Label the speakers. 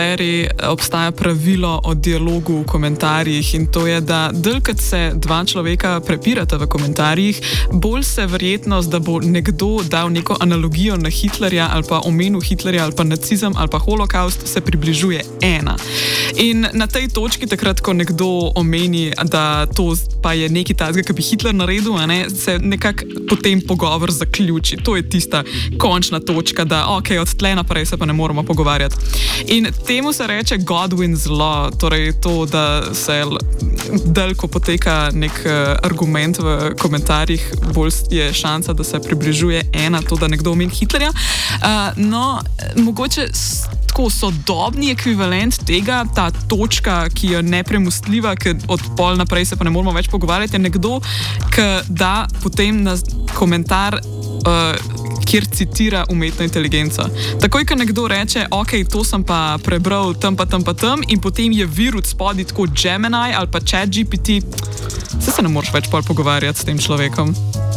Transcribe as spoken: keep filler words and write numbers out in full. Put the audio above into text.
Speaker 1: obstaja pravilo o dialogu v komentarjih in to je, da delkrat se dva človeka prepirata v komentarjih, bolj se verjetnost, da bo nekdo dal neko analogijo na Hitlerja ali pa omenil Hitlerja ali pa nacizem ali pa holokaust, se približuje ena. In na tej točki, takrat, ko nekdo omeni, da to pa je nekaj takega, ki bi Hitler naredil, a ne, se nekako potem pogovor zaključi. To je tista končna točka, da ok, od tle naprej se pa ne moramo pogovarjati. In temu se reče Godwin's law, torej to, da se dalj, ko poteka nek uh, argument v komentarjih, bolj je šansa, da se približuje ena, to, da nekdo omeni Hitlerja. Uh, no, mogoče tako sodobni ekvivalent tega, ta točka, ki je nepremustljiva, ki od pol naprej se pa ne moramo več pogovarjati, je nekdo, ki da potem na komentar uh, kjer citira umetno inteligenco. Takoj, ko nekdo reče, ok, to sem pa prebral tam pa tam pa tam in potem je vir od spodaj tako Gemini ali pa ChatGPT, se se ne moreš več pol pogovarjati s tem človekom.